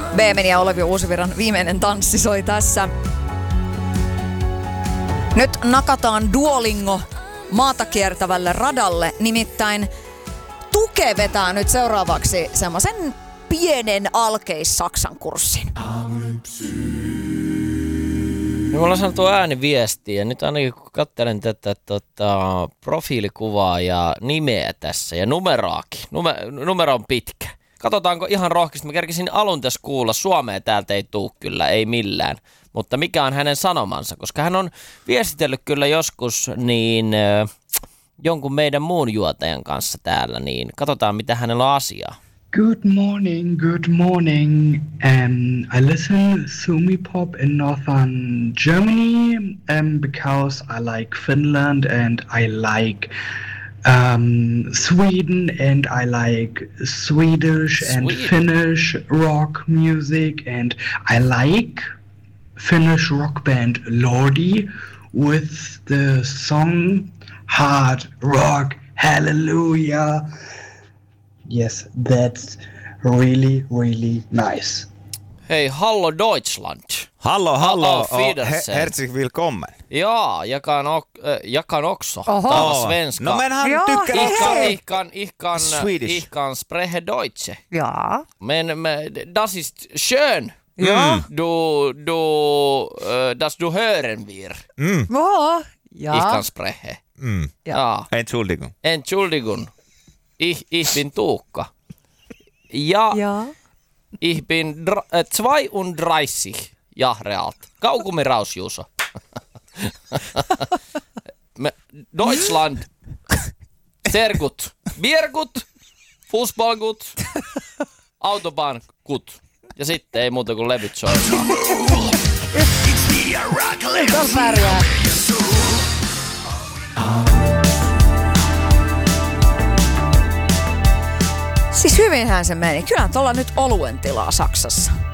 Beemin ja Olavi Uusivirran viimeinen tanssi soi tässä. Nyt nakataan Duolingo maata kiertävälle radalle, nimittäin Tuke vetää nyt seuraavaksi semmoisen pienen alkeis-saksan kurssin. No, mulla on sanottu ääniviestiä ja nyt ainakin kun katselen tätä profiilikuvaa ja nimeä tässä ja numeroakin. Numero on pitkä. Katsotaanko ihan rohkeasti. Mä kerkisin alun tässä kuulla. Suomea täältä ei tuu kyllä, ei millään. Mutta mikä on hänen sanomansa? Koska hän on viestitellyt kyllä joskus jonkun meidän muun juotajan kanssa täällä. Niin katsotaan mitä hänellä on asiaa. Good morning, good morning. I listen Sumi Pop in northern Germany because I like Finland and I like Sweden and I like Swedish and Finnish rock music and I like Finnish rock band Lordi with the song Hard Rock Hallelujah. Yes, that's really, really nice. Hej, hallo Deutschland. Hallå, herzlich willkommen. Ja, jag kan också tala svenska. No men han tycker ich kan spreche Deutsche. Ja. Men das ist schön. Ja. Dass du hören wir. Ja. Ich kann spreche. Ja. Entschuldigung. Ich bin Tuukka. Ja. Ich bin 32 Jahre alt. Kaugummi raus, Juuso. Deutschland. Sehr gut. Bier gut. Fußball gut. Autobahn gut. Ja sitten ei muuta kuin levyt soimaan. Tuolla pärjää. Siis hyvinhän se meni. Kyllähän tuolla nyt oluen tilaa Saksassa.